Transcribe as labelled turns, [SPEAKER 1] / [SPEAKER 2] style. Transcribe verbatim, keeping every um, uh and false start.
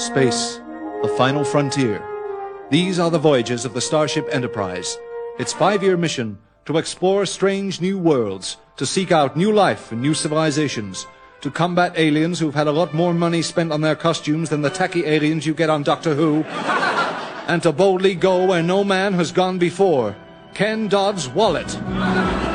[SPEAKER 1] Space, the final frontier. These are the voyages of the Starship Enterprise. Its five-year mission to explore strange new worlds, to seek out new life and new civilizations, to combat aliens who've had a lot more money spent on their costumes than the tacky aliens you get on Doctor Who, and to boldly go where no man has gone before. Ken Dodd's wallet.